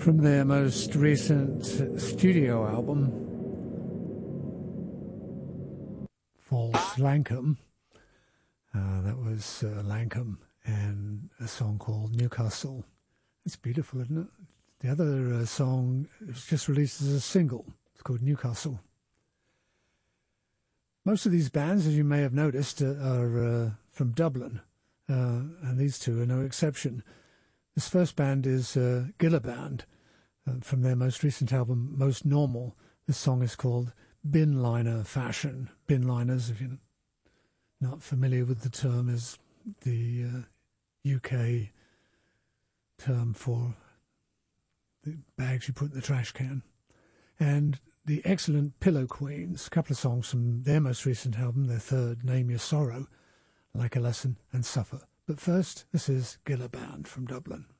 From their most recent studio album, False Lankum, that was Lankum and a song called Newcastle. It's beautiful, isn't it? The other song was just released as a single. It's called Newcastle. Most of these bands, as you may have noticed, are from Dublin, and these two are no exception. This first band is Gilla Band, from their most recent album, Most Normal. This song is called Bin Liner Fashion. Bin liners, if you're not familiar with the term, is the UK term for the bags you put in the trash can. And the excellent Pillow Queens, a couple of songs from their most recent album, their third, Name Your Sorrow, Like a Lesson and Suffer. But first, this is Gilla Band from Dublin.